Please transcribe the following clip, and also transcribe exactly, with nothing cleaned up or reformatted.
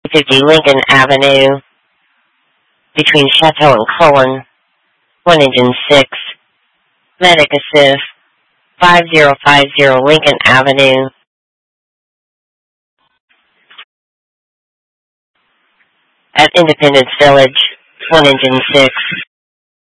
fifty Lincoln Avenue, between Chateau and Cullen, one engine six, medic assist, five zero five zero Lincoln Avenue. At Independence Village, one engine six.